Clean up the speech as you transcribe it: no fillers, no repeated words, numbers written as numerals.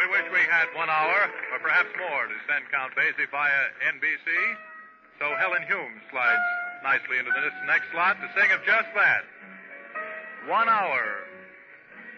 wish we had 1 hour, or perhaps more, to send Count Basie via NBC. So Helen Hume slides nicely into this next slot to sing of just that. 1 hour